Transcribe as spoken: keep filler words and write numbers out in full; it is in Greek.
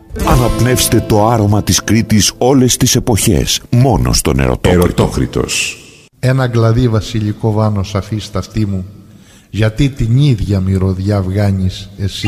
Αναπνεύστε το άρωμα της Κρήτης όλες τις εποχές, μόνο στον Ερωτόκριτο. Ερωτόκριτος. Ένα γλαδί βασιλικό βάνο σαφή στα αυτή μου, γιατί την ίδια μυρωδιά βγάνεις εσύ.